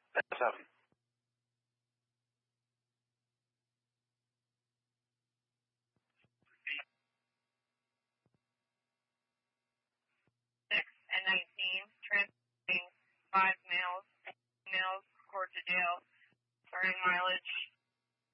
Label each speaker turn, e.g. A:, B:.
A: 7.
B: And 19, transporting 5 males, females, Court to jail, starting mileage